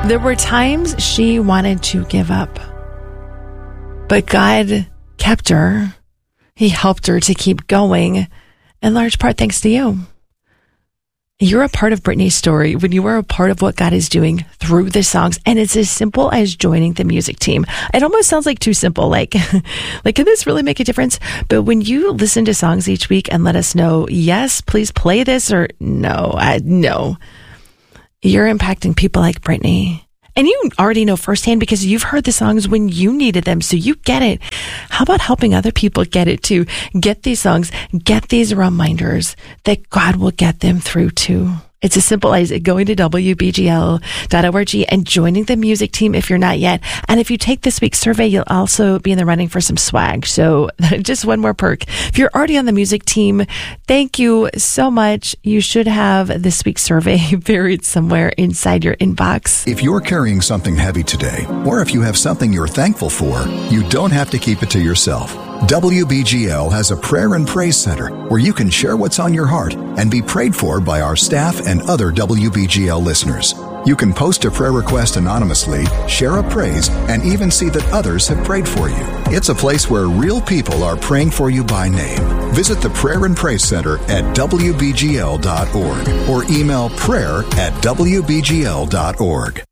There were times she wanted to give up, but God kept her. He helped her to keep going, in large part thanks to you. You're a part of Brittany's story when you are a part of what God is doing through the songs. And it's as simple as joining the music team. It almost sounds like too simple. Like, can this really make a difference? But when you listen to songs each week and let us know, yes, please play this, or no, no, you're impacting people like Brittany. And you already know firsthand because you've heard the songs when you needed them, so you get it. How about helping other people get it too? Get these songs, get these reminders that God will get them through too. It's as simple as going to WBGL.org and joining the music team if you're not yet. And if you take this week's survey, you'll also be in the running for some swag. So just one more perk. If you're already on the music team, thank you so much. You should have this week's survey buried somewhere inside your inbox. If you're carrying something heavy today, or if you have something you're thankful for, you don't have to keep it to yourself. WBGL has a prayer and praise center where you can share what's on your heart and be prayed for by our staff and other WBGL listeners. You can post a prayer request anonymously, share a praise, and even see that others have prayed for you. It's a place where real people are praying for you by name. Visit the Prayer and Praise Center at WBGL.org or email prayer@WBGL.org.